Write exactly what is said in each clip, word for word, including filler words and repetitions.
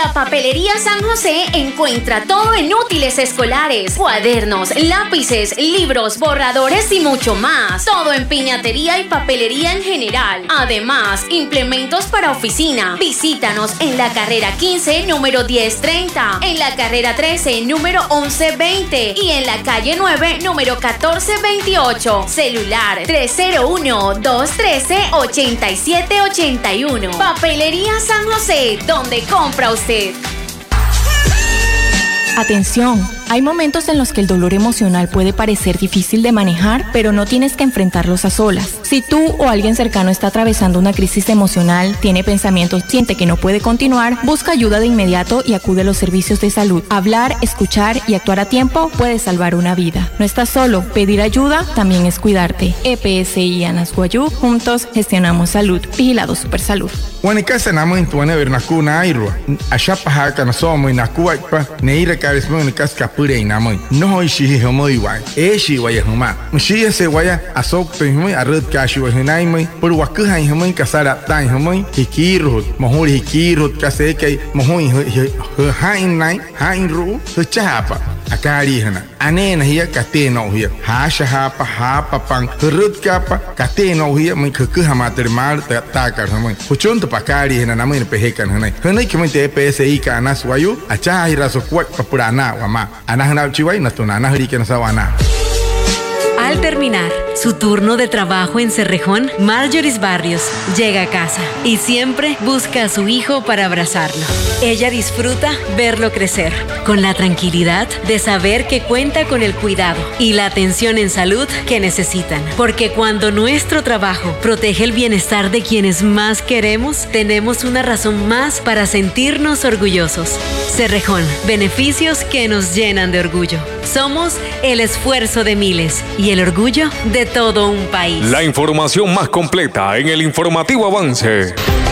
la Papelería San José encuentra todo en útiles escolares, cuadernos, lápices, libros, borradores y mucho más. Todo en piñatería y papelería en general. Además, implementos para oficina. Visítanos en la carrera quince, número diez treinta, en la carrera trece, número once veinte y en la calle nueve, número catorce veintiocho. Celular tres cero uno, dos uno tres, ocho siete ocho uno. Papelería San José, donde compra usted. Atención, hay momentos en los que el dolor emocional puede parecer difícil de manejar, pero no tienes que enfrentarlos a solas. Si tú o alguien cercano está atravesando una crisis emocional, tiene pensamientos, siente que no puede continuar, busca ayuda de inmediato y acude a los servicios de salud. Hablar, escuchar y actuar a tiempo puede salvar una vida. No estás solo, pedir ayuda también es cuidarte. E P S I Anasguayú, juntos gestionamos salud. Vigilado Supersalud. Wanikasa namun tuane bernakuna airua. Ashapa haka nasomo inakuaipa neira karismo nikas kapure inamoy. No ishi homoy wai. Eshi waya homa. Mshi se waya asok toimoy arut kashi wahinaimoy. Por wakuhan homoy kasara tan homoy hikirut. Mohuri hikirut kaseke mohoy hain nai hain ru chapa. Akari hana. Ane na hiya kate no hiya. Hasha hapa hapa pang rut kapa kate no hiya mai kuku hamater mal ta takar homoy. Huchunto pakari hana namoy pehekan hanay. Hanay kimante E P S I ka anas wayu acha hiraso kwak papurana wama. Anahana chiwai natunana hurike nasawana. Al terminar su turno de trabajo en Cerrejón, Marjorie Barrios llega a casa y siempre busca a su hijo para abrazarlo. Ella disfruta verlo crecer, con la tranquilidad de saber que cuenta con el cuidado y la atención en salud que necesitan. Porque cuando nuestro trabajo protege el bienestar de quienes más queremos, tenemos una razón más para sentirnos orgullosos. Cerrejón, beneficios que nos llenan de orgullo. Somos el esfuerzo de miles y el orgullo de todo un país. La información más completa en el informativo Avance.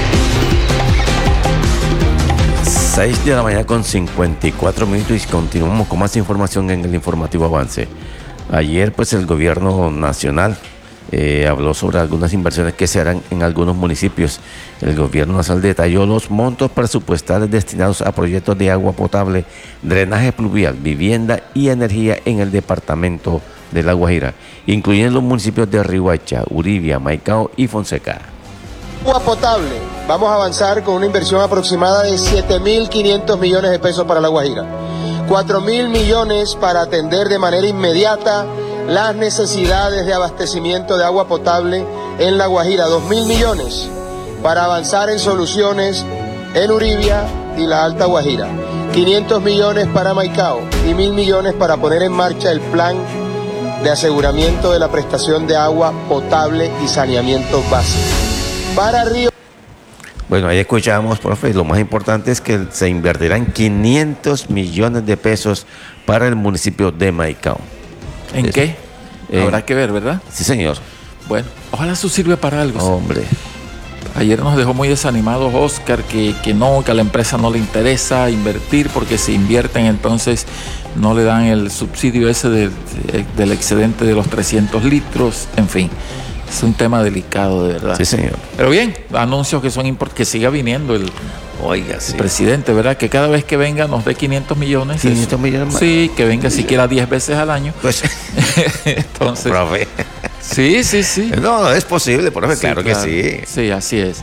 seis de la mañana con cincuenta y cuatro minutos y continuamos con más información en el informativo Avance. Ayer pues el gobierno nacional eh, habló sobre algunas inversiones que se harán en algunos municipios. El gobierno nacional detalló los montos presupuestales destinados a proyectos de agua potable, drenaje pluvial, vivienda y energía en el departamento de La Guajira, incluyendo los municipios de Riohacha, Uribia, Maicao y Fonseca. Agua potable, vamos a avanzar con una inversión aproximada de siete mil quinientos millones de pesos para La Guajira, cuatro mil millones para atender de manera inmediata las necesidades de abastecimiento de agua potable en La Guajira, dos mil millones para avanzar en soluciones en Uribia y la Alta Guajira, quinientos millones para Maicao y mil millones para poner en marcha el plan de aseguramiento de la prestación de agua potable y saneamiento básico. Para Río. Bueno, ahí escuchamos, profe, lo más importante es que se invertirán quinientos millones de pesos para el municipio de Maicao. ¿En es, qué? Eh, Habrá que ver, ¿verdad? Sí, señor. Bueno, ojalá eso sirva para algo. Hombre. Ayer nos dejó muy desanimados Oscar, que, que no, que a la empresa no le interesa invertir porque si invierten entonces no le dan el subsidio ese de, de, del excedente de los trescientos litros, en fin. Es un tema delicado, de verdad. Sí, señor. Pero bien, anuncios que son importantes, que siga viniendo el, Oiga, sí. el presidente, ¿verdad? Que cada vez que venga nos dé quinientos millones. quinientos millones más. Sí, que venga siquiera diez veces al año. Pues, entonces, profe. Sí, sí, sí. No, no es posible, profe, Sí, claro, claro que sí. Sí, así es.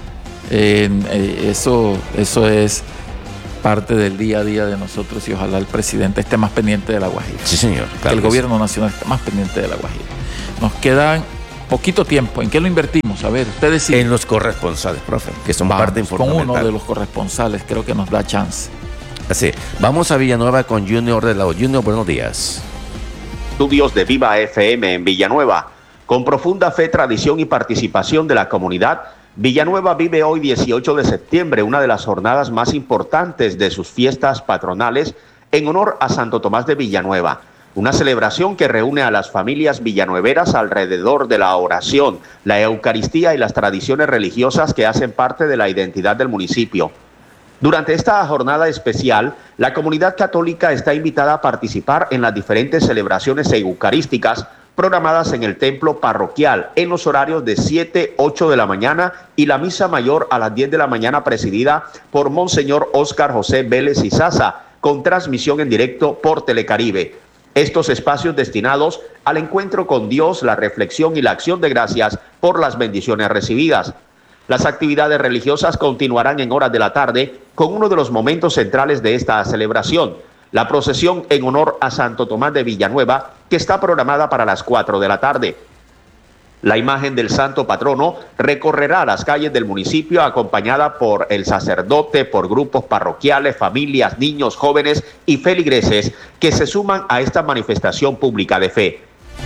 Eh, eh, eso, eso es parte del día a día de nosotros y ojalá el presidente esté más pendiente de La Guajira. Sí, señor. Que Claro el que gobierno sí. nacional esté más pendiente de La Guajira. Nos quedan poquito tiempo. ¿En qué lo invertimos? A ver, usted decide. En los corresponsales, profe, que son Vamos, parte con fundamental. uno de los corresponsales, creo que nos da chance. Así, vamos a Villanueva con Junior de la Junior, buenos días. Estudios de Viva F M en Villanueva. Con profunda fe, tradición y participación de la comunidad, Villanueva vive hoy dieciocho de septiembre, una de las jornadas más importantes de sus fiestas patronales en honor a Santo Tomás de Villanueva. Una celebración que reúne a las familias villanueveras alrededor de la oración, la Eucaristía y las tradiciones religiosas que hacen parte de la identidad del municipio. Durante esta jornada especial, la comunidad católica está invitada a participar en las diferentes celebraciones eucarísticas programadas en el templo parroquial en los horarios de siete, ocho de la mañana y la misa mayor a las diez de la mañana presidida por Monseñor Óscar José Vélez Izaza, con transmisión en directo por Telecaribe. Estos espacios destinados al encuentro con Dios, la reflexión y la acción de gracias por las bendiciones recibidas. Las actividades religiosas continuarán en horas de la tarde con uno de los momentos centrales de esta celebración, la procesión en honor a Santo Tomás de Villanueva, que está programada para las cuatro de la tarde. La imagen del santo patrono recorrerá las calles del municipio acompañada por el sacerdote, por grupos parroquiales, familias, niños, jóvenes y feligreses que se suman a esta manifestación pública de fe.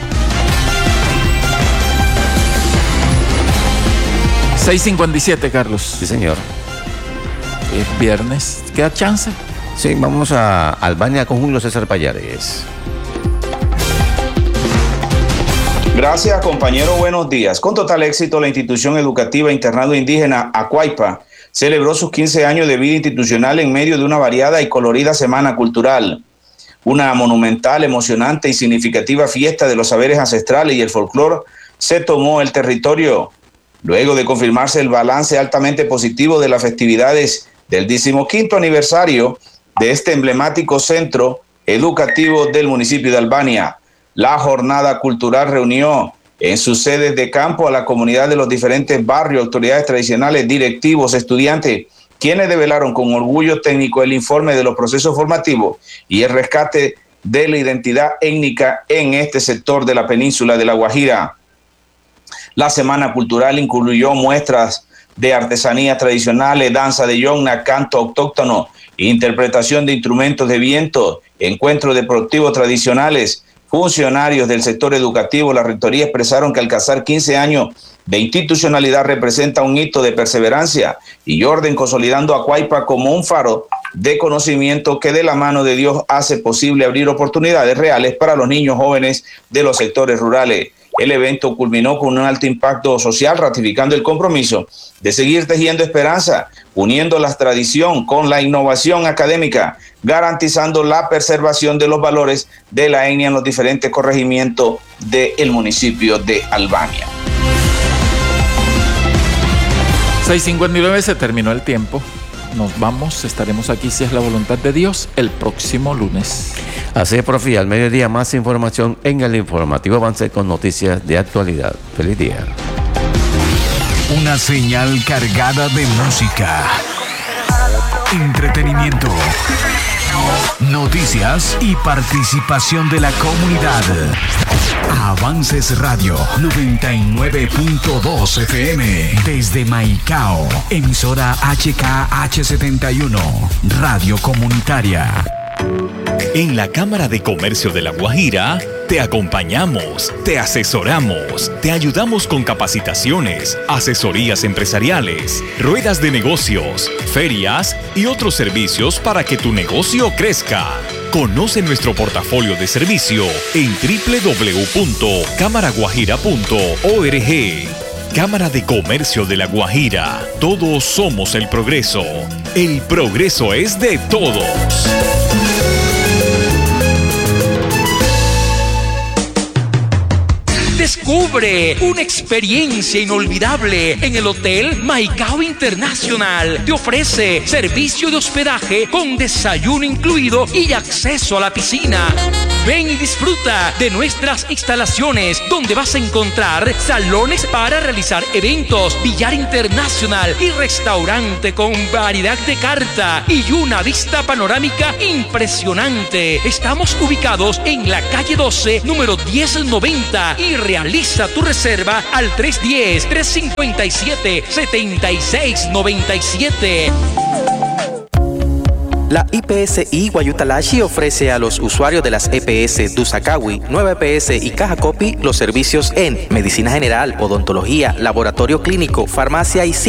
seis cincuenta y siete, Carlos. Sí, señor. Es viernes. ¿Queda chance? Sí, vamos a Albania con Julio César Payares. Gracias, compañero. Buenos días. Con total éxito, la institución educativa Internado Indígena Acuaypa celebró sus quince años de vida institucional en medio de una variada y colorida semana cultural. Una monumental, emocionante y significativa fiesta de los saberes ancestrales y el folclore se tomó el territorio. Luego de confirmarse el balance altamente positivo de las festividades del decimoquinto aniversario de este emblemático centro educativo del municipio de Albania, la jornada cultural reunió en sus sedes de campo a la comunidad de los diferentes barrios, autoridades tradicionales, directivos, estudiantes, quienes develaron con orgullo técnico el informe de los procesos formativos y el rescate de la identidad étnica en este sector de la península de La Guajira. La semana cultural incluyó muestras de artesanías tradicionales, danza de yonna, canto autóctono, interpretación de instrumentos de viento, encuentros deportivos tradicionales. Funcionarios del sector educativo, la rectoría expresaron que alcanzar quince años de institucionalidad representa un hito de perseverancia y orden, consolidando a Acuaypa como un faro de conocimiento que de la mano de Dios hace posible abrir oportunidades reales para los niños jóvenes de los sectores rurales. El evento culminó con un alto impacto social, ratificando el compromiso de seguir tejiendo esperanza, uniendo la tradición con la innovación académica, garantizando la preservación de los valores de la etnia en los diferentes corregimientos del municipio de Albania. seis cincuenta y nueve, se terminó el tiempo. Nos vamos, estaremos aquí, si es la voluntad de Dios, el próximo lunes. Así es, profe, al mediodía más información en el informativo Avance con noticias de actualidad. Feliz día. Una señal cargada de música, entretenimiento, noticias y participación de la comunidad. Avances Radio noventa y nueve punto dos F M desde Maicao, emisora H K H setenta y uno, radio comunitaria. En la Cámara de Comercio de La Guajira, te acompañamos, te asesoramos, te ayudamos con capacitaciones, asesorías empresariales, ruedas de negocios, ferias y otros servicios para que tu negocio crezca. Conoce nuestro portafolio de servicio en doble u doble u doble u punto cámara guajira punto org. Cámara de Comercio de La Guajira. Todos somos el progreso. El progreso es de todos. Descubre una experiencia inolvidable en el Hotel Maicao International. Te ofrece servicio de hospedaje con desayuno incluido y acceso a la piscina. Ven y disfruta de nuestras instalaciones, donde vas a encontrar salones para realizar eventos, billar internacional y restaurante con variedad de carta y una vista panorámica impresionante. Estamos ubicados en la calle doce, número diez noventa, y realiza tu reserva al tres uno cero, tres cinco siete, siete seis nueve siete. La I P S I Guayutalashi ofrece a los usuarios de las E P S Dusacawi, Nueva E P S y Caja Copy los servicios en medicina general, odontología, laboratorio clínico, farmacia y